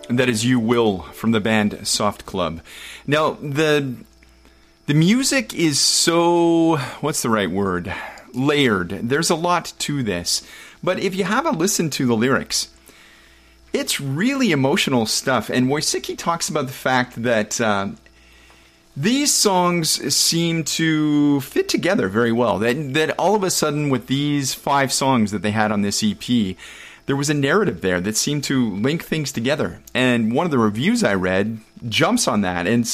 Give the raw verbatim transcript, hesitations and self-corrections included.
That is You Will from the band Soft Club. Now, the the music is so, what's the right word? Layered. There's a lot to this. But if you have a listen to the lyrics, it's really emotional stuff. And Wojcicki talks about the fact that uh, these songs seem to fit together very well. That, that all of a sudden with these five songs that they had on this E P, there was a narrative there that seemed to link things together. And one of the reviews I read jumps on that and